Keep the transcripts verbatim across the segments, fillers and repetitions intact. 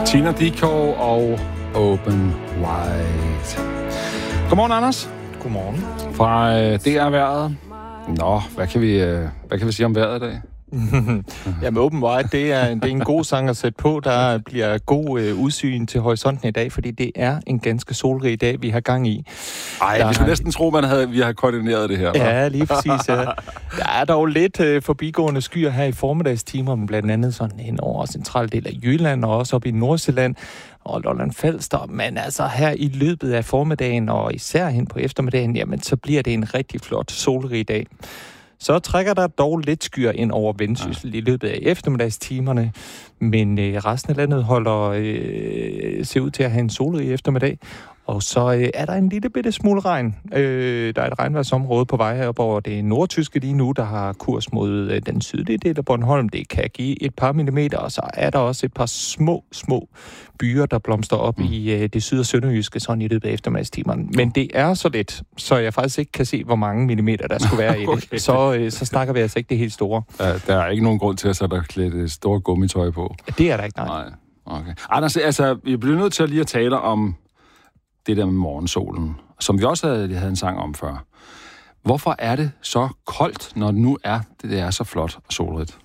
Tina Dickow og Open Wide. Godmorgen, Anders. Godmorgen. Fra øh, D R-vejret. Nå, hvad kan, vi, øh, hvad kan vi sige om vejret i dag? Jamen, Open Wide, det er, det er en god sang at sætte på. Der bliver god øh, udsyn til horisonten i dag, fordi det er en ganske solrig dag, vi har gang i. Ej, der vi skulle næsten tro, man havde, vi har koordineret det her. Hva? Ja, lige præcis. Ja. Der er dog lidt øh, forbigående skyer her i formiddagstimerne, blandt andet sådan hen over centrale del af Jylland og også op i Nordsjælland og Lolland Falster. Men altså her i løbet af formiddagen og især hen på eftermiddagen, jamen så bliver det en rigtig flot solrig dag. Så trækker der dog lidt skyer ind over Vendsyssel ja. i løbet af eftermiddagstimerne, men øh, resten af landet holder øh, ser ud til at have en solrig eftermiddag. Og så øh, er der en lille bitte smule regn. Øh, der er et regnværsområde på vej heroppe over det nordtyske lige nu, der har kurs mod øh, den sydlige del af Bornholm. Det kan give et par millimeter, og så er der også et par små, små byer, der blomster op mm. i øh, det syd- og sønderjyske sådan i løbet af eftermiddagstimerne. Men det er så lidt, så jeg faktisk ikke kan se, hvor mange millimeter der skulle være i det. Okay. Så, øh, så snakker vi altså ikke det helt store. Ja, der er ikke nogen grund til at sætte klædt et stort gummitøj på. Det er der ikke, nej. nej. Okay. Anders, altså, vi bliver nødt til at lige at tale om det der med morgensolen, som vi også havde, havde en sang om før. Hvorfor er det så koldt, når det nu er, det er så flot og solrigt?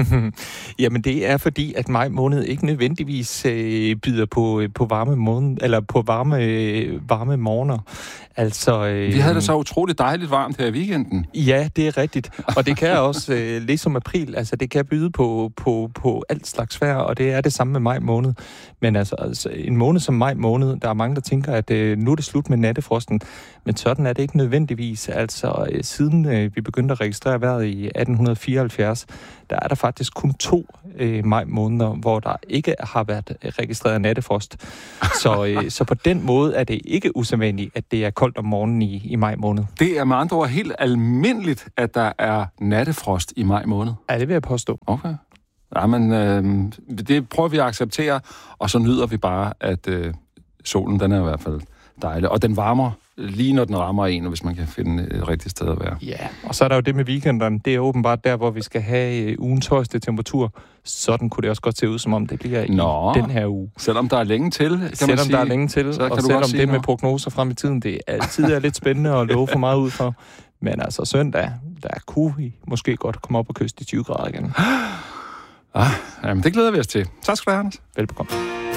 Jamen det er fordi, at maj måned ikke nødvendigvis øh, byder på, på varme måned, eller på varme, øh, varme morgener. Altså, øh, vi havde det så utroligt dejligt varmt her i weekenden. Ja, det er rigtigt. Og det kan også, øh, ligesom april, altså det kan byde på, på, på alt slags vejr, og det er det samme med maj måned. Men altså, altså en måned som maj måned, der er mange, der tænker, at øh, nu er det slut med nattefrosten. Men sådan er det ikke nødvendigvis. Altså øh, siden øh, vi begyndte at registrere vejret i atten fireoghalvfjerds, der er der faktisk kun to øh, maj måneder, hvor der ikke har været registreret nattefrost. Så, øh, så på den måde er det ikke usædvanligt, at det er koldt om morgenen i, i maj måned. Det er med andre ord helt almindeligt, at der er nattefrost i maj måned. Ja, det vil jeg påstå. Okay. Ja, men øh, det prøver vi at acceptere, og så nyder vi bare, at øh, solen, den er i hvert fald dejlig. Og den varmer lige når den rammer en, hvis man kan finde et rigtigt sted at være. Ja, og så er der jo det med weekenderne. Det er åbenbart der, hvor vi skal have ugens højeste temperatur. Sådan kunne det også godt se ud, som om det bliver Nå, i den her uge. Selvom der er længe til, kan selvom man sige. der er længe til, og selvom det med noget. Prognoser frem i tiden, det er altid er lidt spændende at love for meget ud for. Men altså søndag, der kunne vi måske godt komme op og kysse de tyve grader igen. Ah, jamen det glæder vi os til. Tak skal du have, Anders. Velbekomme.